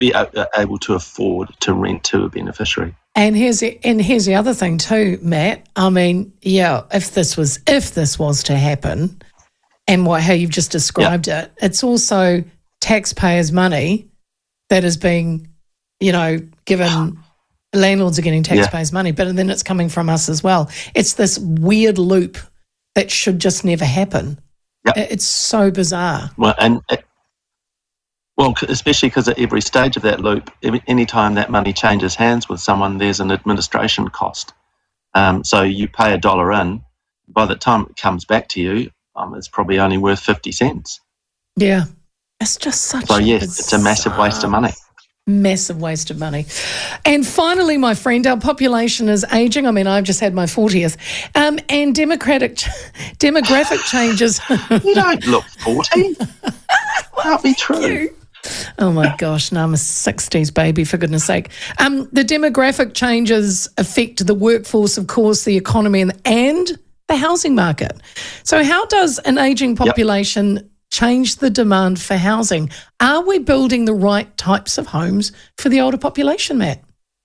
be able to afford to rent to a beneficiary. And here's the other thing too, Matt. I mean, yeah, if this was to happen, and how you've just described it, it's also taxpayers' money that is being, given. Landlords are getting taxpayers' money, but then it's coming from us as well. It's this weird loop that should just never happen. Yep. It's so bizarre. Well, especially because at every stage of that loop, any time that money changes hands with someone, there's an administration cost. So you pay $1 in. By the time it comes back to you, it's probably only worth 50 cents. Yeah. It's just such it's a massive waste of money. Massive waste of money. And finally, my friend, our population is ageing. I mean, I've just had my 40th. And demographic changes. You don't look 40. Can't be true. Oh, my gosh. No, I'm a 60s baby, for goodness sake. The demographic changes affect the workforce, of course, the economy and the housing market. So how does an ageing population change the demand for housing? Are we building the right types of homes for the older population, Matt?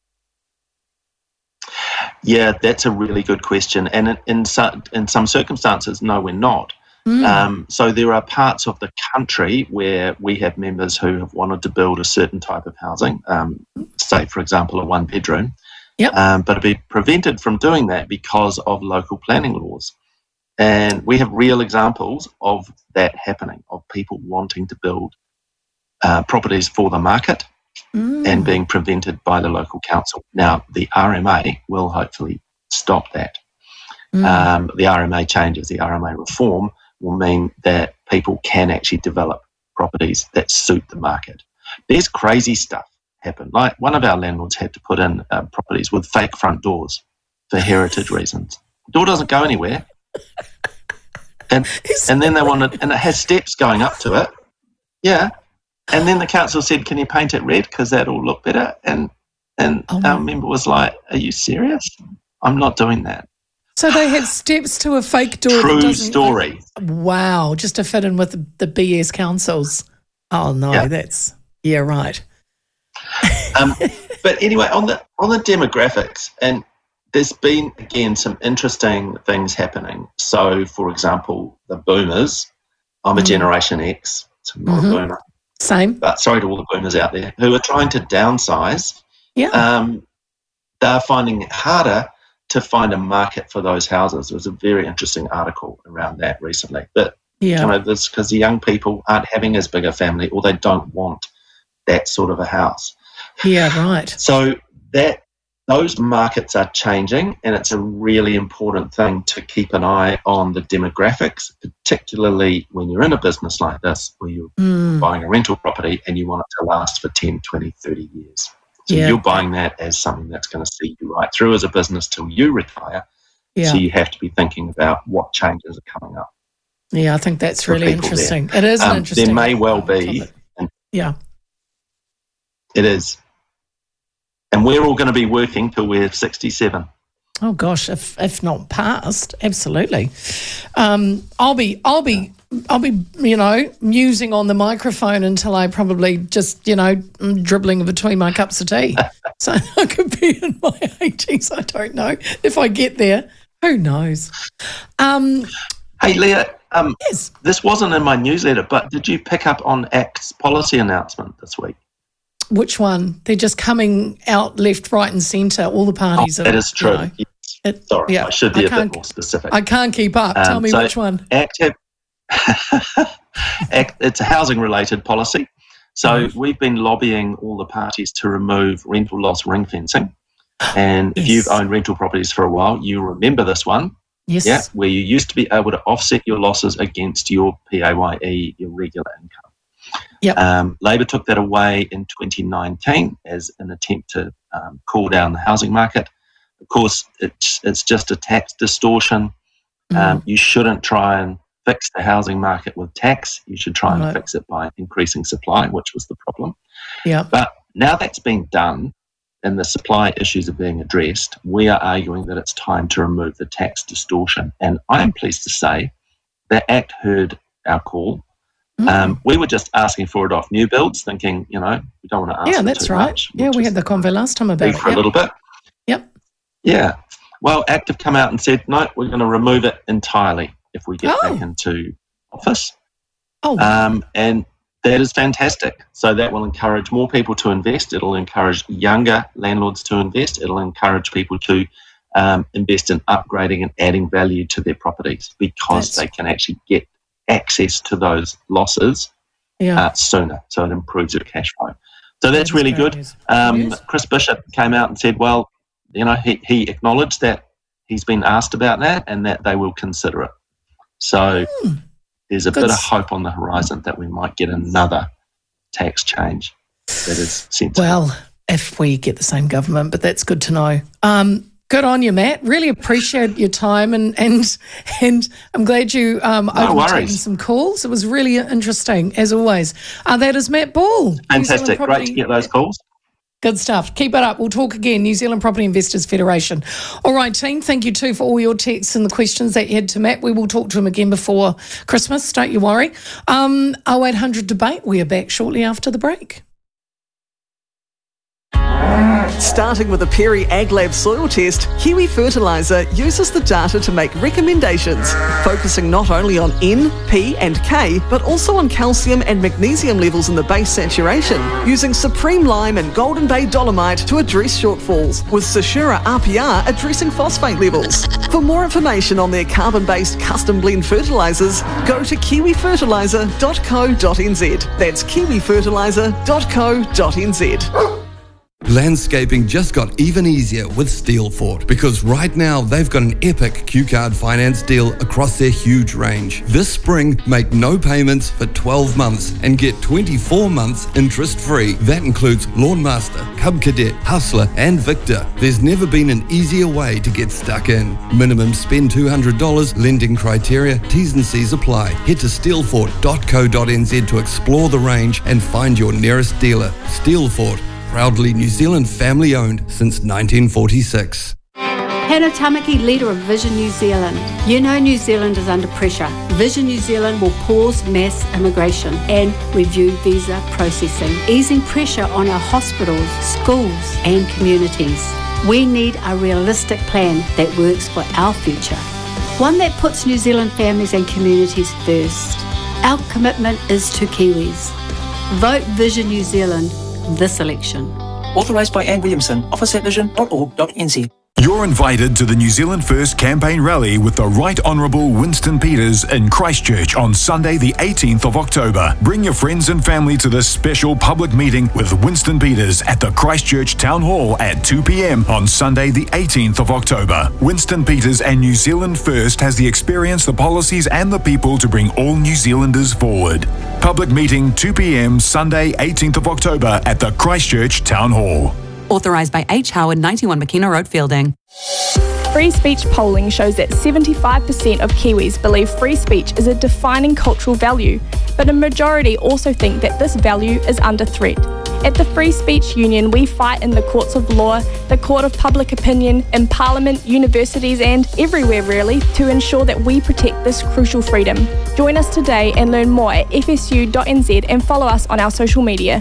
Yeah, that's a really good question. And in some circumstances, no, we're not. So there are parts of the country where we have members who have wanted to build a certain type of housing, say, for example, a one-bedroom, but have been prevented from doing that because of local planning laws. And we have real examples of that happening, of people wanting to build properties for the market and being prevented by the local council. Now, the RMA will hopefully stop that. The RMA changes, the RMA reform will mean that people can actually develop properties that suit the market. There's crazy stuff happen. Like one of our landlords had to put in properties with fake front doors for heritage reasons. The door doesn't go anywhere. And then they wanted, and it has steps going up to it. Yeah. And then the council said, can you paint it red because that'll look better? And our member was like, are you serious? I'm not doing that. So they had steps to a fake door. True story. Wow. Just to fit in with the BS councils. Oh, no, right. But anyway, on the demographics, and there's been, again, some interesting things happening. So, for example, the boomers, I'm a Generation X, so I'm not a boomer. Same. But sorry to all the boomers out there who are trying to downsize. Yeah. They're finding it harder to find a market for those houses. There was a very interesting article around that recently. But this because the young people aren't having as big a family, or they don't want that sort of a house. Yeah, right. So those markets are changing, and it's a really important thing to keep an eye on the demographics, particularly when you're in a business like this where you're buying a rental property and you want it to last for 10, 20, 30 years. So you're buying that as something that's going to see you right through as a business till you retire. Yeah. So you have to be thinking about what changes are coming up. Yeah, I think that's really interesting. It is an interesting. There may well be. Yeah. It is. And we're all going to be working till we're 67. Oh gosh, if not past, absolutely. I'll be musing on the microphone until I probably just dribbling between my cups of tea. So I could be in my 80s. I don't know if I get there. Who knows? Hey Leah, yes. This wasn't in my newsletter, but did you pick up on ACT's policy announcement this week? Which one? They're just coming out left, right and centre. All the parties. That is true. Sorry, I should be a bit more specific. I can't keep up. Tell me which one. ACT it's a housing-related policy. So we've been lobbying all the parties to remove rental loss ring fencing. And if you've owned rental properties for a while, you remember this one. Yes. Yeah, where you used to be able to offset your losses against your PAYE, your regular income. Yep. Labor took that away in 2019 as an attempt to cool down the housing market. Of course, it's just a tax distortion. You shouldn't try and fix the housing market with tax. You should try and fix it by increasing supply, which was the problem. Yeah. But now that's been done and the supply issues are being addressed, we are arguing that it's time to remove the tax distortion. And I am pleased to say that ACT heard our call. We were just asking for it off new builds, thinking, we don't want to ask Yeah, for that's too right. much. We had the convo last time about it. For a little bit. Yep. Yeah. Well, Active come out and said, no, we're going to remove it entirely if we get back into office. And that is fantastic. So that will encourage more people to invest. It'll encourage younger landlords to invest. It'll encourage people to invest in upgrading and adding value to their properties because they can actually get access to those losses sooner. So it improves your cash flow. So that's really good. Chris Bishop came out and said, well, he acknowledged that he's been asked about that and that they will consider it. So there's a bit of hope on the horizon that we might get another tax change that is sensible. Well, if we get the same government, but that's good to know. Good on you, Matt. Really appreciate your time and I'm glad you taking some calls. It was really interesting, as always. That is Matt Ball. Fantastic. Great to get those calls. Good stuff. Keep it up. We'll talk again. New Zealand Property Investors Federation. All right, team. Thank you too for all your texts and the questions that you had to Matt. We will talk to him again before Christmas. Don't you worry. 0800 Debate. We are back shortly after the break. Starting with a Perry AgLab soil test, Kiwi Fertiliser uses the data to make recommendations, focusing not only on N, P and K, but also on calcium and magnesium levels in the base saturation, using Supreme Lime and Golden Bay Dolomite to address shortfalls, with Sashura RPR addressing phosphate levels. For more information on their carbon-based custom blend fertilisers, go to kiwifertiliser.co.nz. That's kiwifertiliser.co.nz. Landscaping just got even easier with Steelfort because right now they've got an epic Q-Card finance deal across their huge range. This spring, make no payments for 12 months and get 24 months interest-free. That includes Lawnmaster, Cub Cadet, Hustler and Victor. There's never been an easier way to get stuck in. Minimum spend $200, lending criteria, T's and C's apply. Head to steelfort.co.nz to explore the range and find your nearest dealer. Steelfort. Proudly New Zealand family-owned since 1946. Hannah Tamaki, leader of Vision New Zealand. You know New Zealand is under pressure. Vision New Zealand will pause mass immigration and review visa processing, easing pressure on our hospitals, schools and communities. We need a realistic plan that works for our future, one that puts New Zealand families and communities first. Our commitment is to Kiwis. Vote Vision New Zealand this election. Authorised by Anne Williamson, office at vision.org.nz. You're invited to the New Zealand First campaign rally with the Right Honourable Winston Peters in Christchurch on Sunday the 18th of October. Bring your friends and family to this special public meeting with Winston Peters at the Christchurch Town Hall at 2 p.m. on Sunday the 18th of October. Winston Peters and New Zealand First has the experience, the policies and the people to bring all New Zealanders forward. Public meeting 2 p.m. Sunday 18th of October at the Christchurch Town Hall. Authorised by H. Howard, 91 McKenna Road, Fielding. Free speech polling shows that 75% of Kiwis believe free speech is a defining cultural value, but a majority also think that this value is under threat. At the Free Speech Union, we fight in the courts of law, the court of public opinion, in Parliament, universities and everywhere really to ensure that we protect this crucial freedom. Join us today and learn more at fsu.nz and follow us on our social media.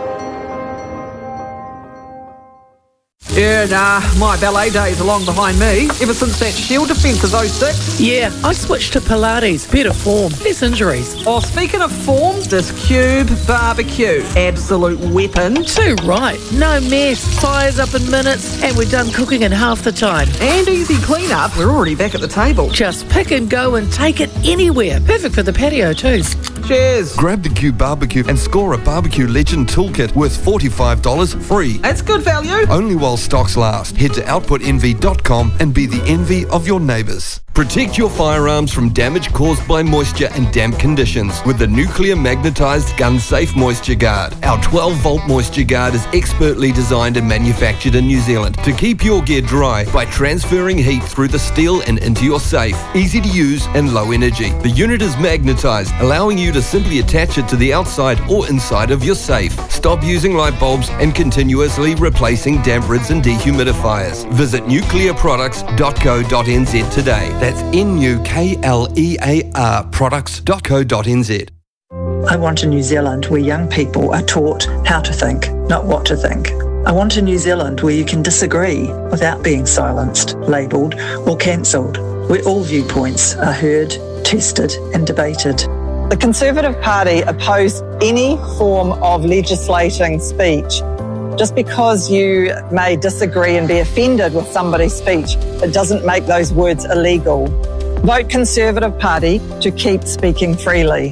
Yeah, nah, my ballet days are long behind me. Ever since that Shield defence of 06. Yeah, I switched to Pilates. Better form, less injuries. Oh, speaking of form, this Cube Barbecue. Absolute weapon. Too right. No mess. Fires up in minutes and we're done cooking in half the time. And easy clean-up. We're already back at the table. Just pick and go and take it anywhere. Perfect for the patio too. Cheers. Grab the Cube Barbecue and score a Barbecue Legend Toolkit worth $45 free. That's good value. Only while stocks last. Head to outputenvy.com and be the envy of your neighbours. Protect your firearms from damage caused by moisture and damp conditions with the nuclear magnetised gun safe moisture guard. Our 12-volt moisture guard is expertly designed and manufactured in New Zealand to keep your gear dry by transferring heat through the steel and into your safe. Easy to use and low energy. The unit is magnetised, allowing you to simply attach it to the outside or inside of your safe. Stop using light bulbs and continuously replacing damp rids and dehumidifiers. Visit nuclearproducts.co.nz today. That's NUKLEAR products.co.nz. I want a New Zealand where young people are taught how to think, not what to think. I want a New Zealand where you can disagree without being silenced, labelled or cancelled, where all viewpoints are heard, tested and debated. The Conservative Party oppose any form of legislating speech. Just because you may disagree and be offended with somebody's speech, it doesn't make those words illegal. Vote Conservative Party to keep speaking freely.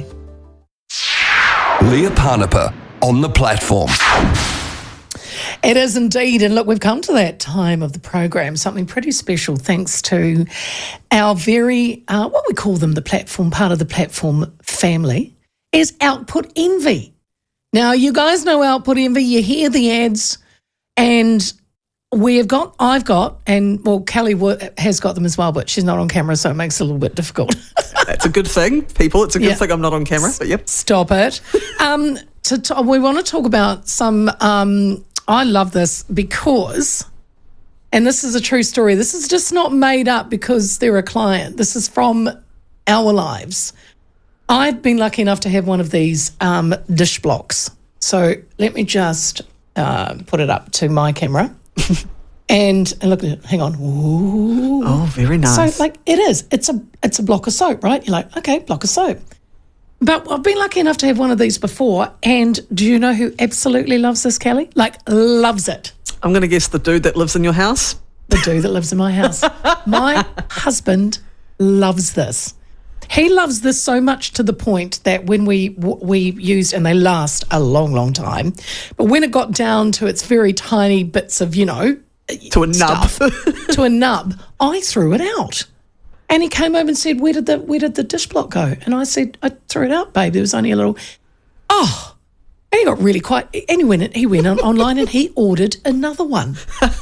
Leah Parnapa on the platform. It is indeed. And look, we've come to that time of the program, something pretty special thanks to our very, what we call them, the platform, part of the platform family, is Output Envy. Now, you guys know Output Envy. You hear the ads and I've got, and well, Kelly has got them as well, but she's not on camera, so it makes it a little bit difficult. That's a good thing, people. It's a good thing I'm not on camera, but yep. Stop it. We want to talk about some, I love this because, and this is a true story, this is just not made up because they're a client. This is from our lives. I've been lucky enough to have one of these dish blocks. So let me just put it up to my camera. and look at it. Hang on. Ooh. Oh, very nice. So, it is. It's a block of soap, right? You're like, okay, block of soap. But I've been lucky enough to have one of these before. And do you know who absolutely loves this, Kelly? Loves it. I'm going to guess the dude that lives in your house. The dude that lives in my house. My husband loves this. He loves this so much to the point that when we used, and they last a long, long time, but when it got down to its very tiny bits of, to a nub, to a nub, I threw it out. And he came over and said, where did the dish block go? And I said, I threw it out, babe. There was only a little, and he got really quiet. And he went online and he ordered another one.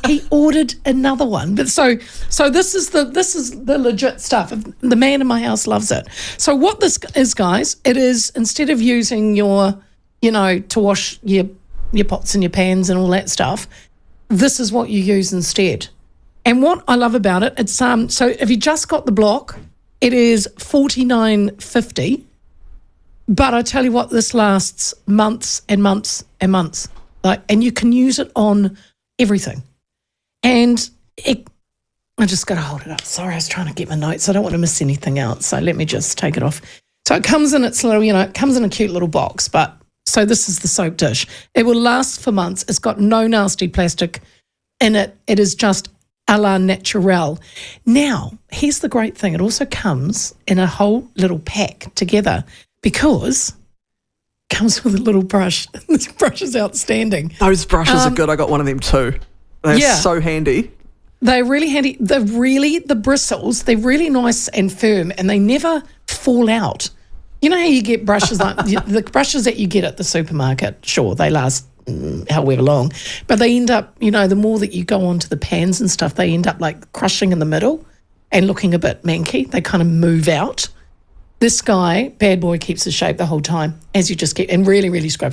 But so this is the legit stuff. The man in my house loves it. So what this is, guys, it is instead of using your, to wash your pots and your pans and all that stuff, this is what you use instead. And what I love about it, it's so if you just got the block, it is $49.50. But I tell you what, this lasts months and months and months. And you can use it on everything. And I just got to hold it up. Sorry, I was trying to get my notes. I don't want to miss anything out. So let me just take it off. So it comes in its little, it comes in a cute little box. But so this is the soap dish. It will last for months. It's got no nasty plastic in it. It is just a la naturel. Now, here's the great thing. It also comes in a whole little pack together. Because it comes with a little brush. This brush is outstanding. Those brushes are good. I got one of them too. They're so handy. They're really handy. The bristles, they're really nice and firm and they never fall out. You know how you get brushes like the brushes that you get at the supermarket, sure, they last however long, but they end up, the more that you go onto the pans and stuff, they end up crushing in the middle and looking a bit manky. They kind of move out. This guy, bad boy, keeps his shape the whole time as you just keep, and really, really scrub.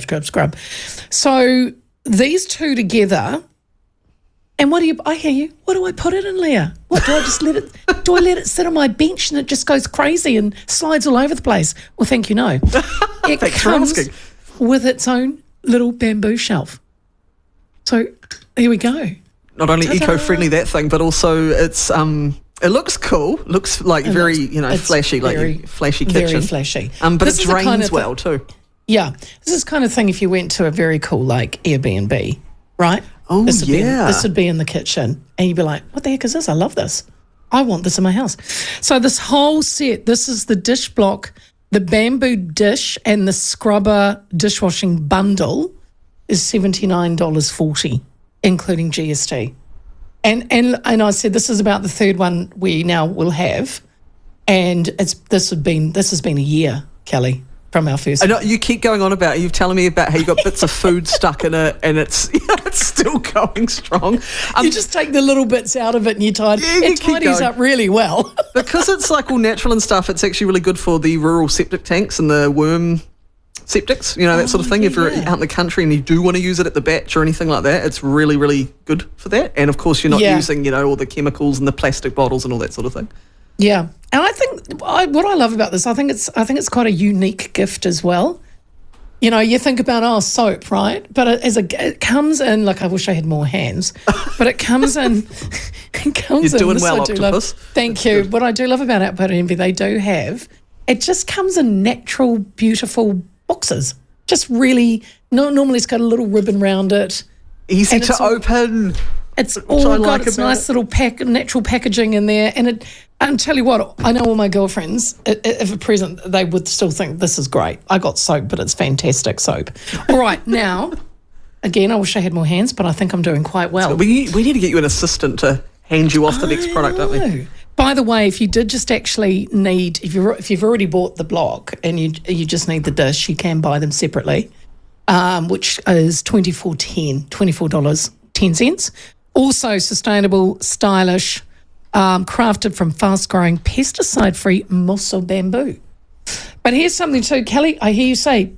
So these two together, and I hear you, what do I put it in, Leah? What, do I just do I let it sit on my bench and it just goes crazy and slides all over the place? Well, thank you, no. It comes with its own little bamboo shelf. So here we go. Not only eco-friendly, that thing, but also it's... It looks cool. Looks very, flashy, flashy kitchen. Very flashy. But it drains well too. Yeah. This is kind of thing if you went to a very cool Airbnb, right? Oh, this would be in the kitchen. And you'd be like, what the heck is this? I love this. I want this in my house. So this whole set, this is the dish block, the bamboo dish and the scrubber dishwashing bundle is $79.40, including GST. And I said this is about the third one we now will have, and this has been a year, Kelly, from our first. I know you keep going on about. You're telling me about how you got bits of food stuck in it, and it's still going strong. You just take the little bits out of it, and it tidies up really well because it's all natural and stuff. It's actually really good for the rural septic tanks and the worm septics, that sort of thing. If you're out in the country and you do want to use it at the batch or anything like that, it's really, really good for that. And of course, you're not using, all the chemicals and the plastic bottles and all that sort of thing. Yeah, and I think what I love about this, I think it's quite a unique gift as well. You know, you think about soap, right? But it comes in, like, I wish I had more hands, but it comes in. You're doing well, Octopus. Thank you. What I do love about Output Envy, they do have, it just comes in natural, beautiful boxes. Just really, normally it's got a little ribbon around it. Easy to open. It's all got its nice little natural packaging in there. And I'll tell you what, I know all my girlfriends, if a present, they would still think this is great. I got soap, but it's fantastic soap. All right, now, again, I wish I had more hands, but I think I'm doing quite well. We need to get you an assistant to hand you off the next product, don't we? By the way, if you did just actually need, if you've already bought the block and you just need the dish, you can buy them separately, which is $24.10. Also sustainable, stylish, crafted from fast-growing, pesticide-free Moso bamboo. But here's something too, Kelly, I hear you say